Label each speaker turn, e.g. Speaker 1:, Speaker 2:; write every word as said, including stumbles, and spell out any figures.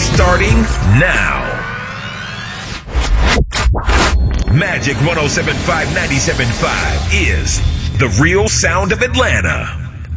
Speaker 1: starting now. Magic one oh seven point five, ninety-seven point five is the real sound of Atlanta.